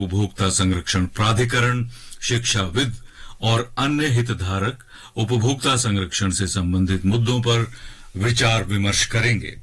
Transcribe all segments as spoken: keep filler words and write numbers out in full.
उपभोक्ता संरक्षण प्राधिकरण, शिक्षाविद और अन्य हितधारक उपभोक्ता संरक्षण से संबंधित मुद्दों पर विचार विमर्श करेंगे।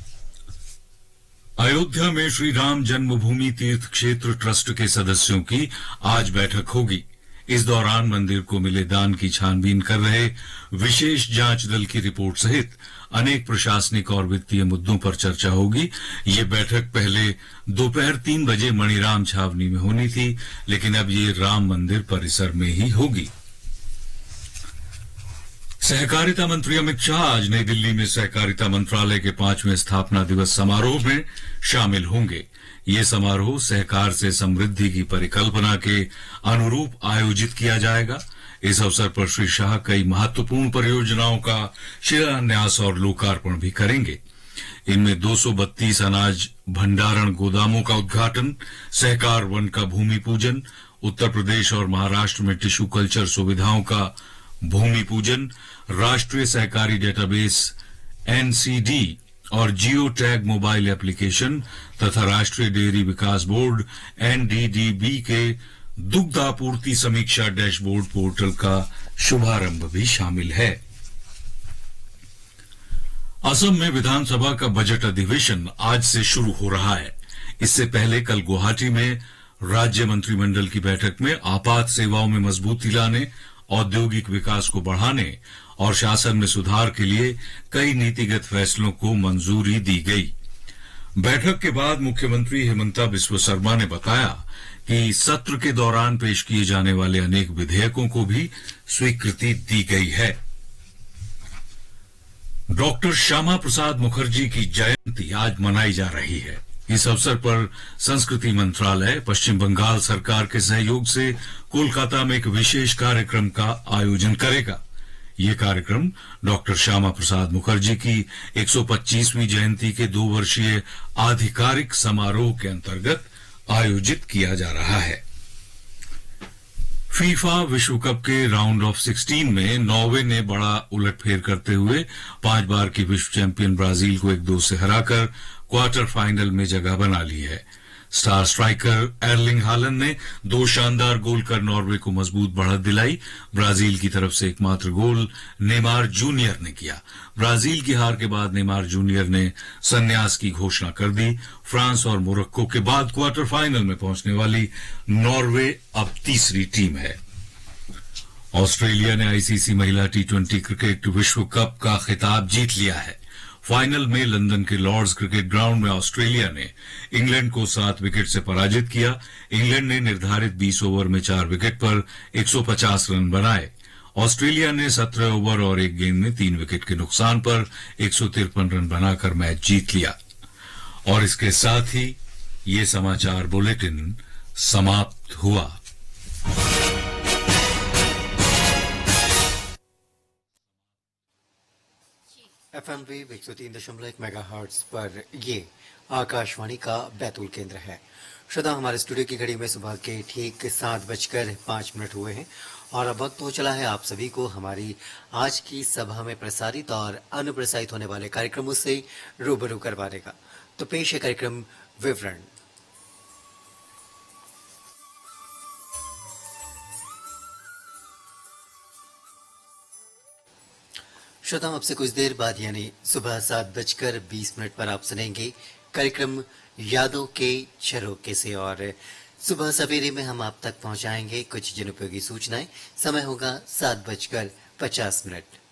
अयोध्या में श्री राम जन्मभूमि तीर्थ क्षेत्र ट्रस्ट के सदस्यों की आज बैठक होगी। इस दौरान मंदिर को मिले दान की छानबीन कर रहे विशेष जांच दल की रिपोर्ट सहित अनेक प्रशासनिक और वित्तीय मुद्दों पर चर्चा होगी। ये बैठक पहले दोपहर तीन बजे मणिराम छावनी में होनी थी, लेकिन अब ये राम मंदिर परिसर में ही होगी। सहकारिता मंत्री अमित शाह आज नई दिल्ली में सहकारिता मंत्रालय के पांचवें स्थापना दिवस समारोह में शामिल होंगे। ये समारोह सहकार से समृद्धि की परिकल्पना के अनुरूप आयोजित किया जाएगा। इस अवसर पर श्री शाह कई महत्वपूर्ण परियोजनाओं का शिलान्यास और लोकार्पण भी करेंगे। इनमें दो सौ बत्तीस अनाज भंडारण गोदामों का उद्घाटन, सहकार वन का भूमि पूजन, उत्तर प्रदेश और महाराष्ट्र में टिश्यू कल्चर सुविधाओं का भूमि पूजन, राष्ट्रीय सहकारी डेटाबेस एनसीडी और जियो टैग मोबाइल एप्लीकेशन तथा राष्ट्रीय डेयरी विकास बोर्ड एनडीडीबी के दुग्ध आपूर्ति समीक्षा डैशबोर्ड पोर्टल का शुभारंभ भी शामिल है। असम में विधानसभा का बजट अधिवेशन आज से शुरू हो रहा है। इससे पहले कल गुवाहाटी में राज्य मंत्रिमंडल की बैठक में आपात सेवाओं में मजबूती लाने, औद्योगिक विकास को बढ़ाने और शासन में सुधार के लिए कई नीतिगत फैसलों को मंजूरी दी गई। बैठक के बाद मुख्यमंत्री हिमंता बिस्वा शर्मा ने बताया कि सत्र के दौरान पेश किए जाने वाले अनेक विधेयकों को भी स्वीकृति दी गई है। डॉक्टर श्यामा प्रसाद मुखर्जी की जयंती आज मनाई जा रही है। इस अवसर पर संस्कृति मंत्रालय पश्चिम बंगाल सरकार के सहयोग से कोलकाता में एक विशेष कार्यक्रम का आयोजन करेगा। ये कार्यक्रम डॉक्टर श्यामा प्रसाद मुखर्जी की एक सौ पच्चीसवीं जयंती के दो वर्षीय आधिकारिक समारोह के अंतर्गत आयोजित किया जा रहा है। फीफा विश्व कप के राउंड ऑफ सिक्सटीन में नॉर्वे ने बड़ा उलटफेर करते हुए पांच बार की विश्व चैंपियन ब्राजील को एक दो से हराकर क्वार्टर फाइनल में जगह बना ली है। स्टार स्ट्राइकर एर्लिंग हालैंड ने दो शानदार गोल कर नॉर्वे को मजबूत बढ़त दिलाई। ब्राजील की तरफ से एकमात्र गोल नेमार जूनियर ने किया। ब्राजील की हार के बाद नेमार जूनियर ने संन्यास की घोषणा कर दी। फ्रांस और मोरक्को के बाद क्वार्टर फाइनल में पहुंचने वाली नॉर्वे अब तीसरी टीम है। ऑस्ट्रेलिया ने आईसीसी महिला टी ट्वेंटी क्रिकेट विश्व कप का खिताब जीत लिया है। फाइनल में लंदन के लॉर्ड्स क्रिकेट ग्राउंड में ऑस्ट्रेलिया ने इंग्लैंड को सात विकेट से पराजित किया। इंग्लैंड ने निर्धारित बीस ओवर में चार विकेट पर एक सौ पचास रन बनाए। ऑस्ट्रेलिया ने सत्रह ओवर और एक गेंद में तीन विकेट के नुकसान पर एक सौ तिरपन रन बनाकर मैच जीत लिया। और इसके साथ ही ये समाचार बुलेटिन समाप्त हुआ। एफएम वेव एक सौ तीन दशमलव एक मेगाहर्ट्ज पर ये आकाशवाणी का बैतूल केंद्र है। श्रोता, हमारे स्टूडियो की घड़ी में सुबह के ठीक सात बजकर पांच मिनट हुए हैं और अब वक्त हो चला है आप सभी को हमारी आज की सभा में प्रसारित और अनुप्रसारित होने वाले कार्यक्रमों से रूबरू करवाने का। तो पेश है कार्यक्रम विवरण। श्रोताओं, अब से कुछ देर बाद यानी सुबह सात बजकर बीस मिनट पर आप सुनेंगे कार्यक्रम यादों के झरोखे से और सुबह सवेरे में हम आप तक पहुंचाएंगे कुछ जनोपयोगी सूचनाएं। समय होगा सात बजकर पचास मिनट।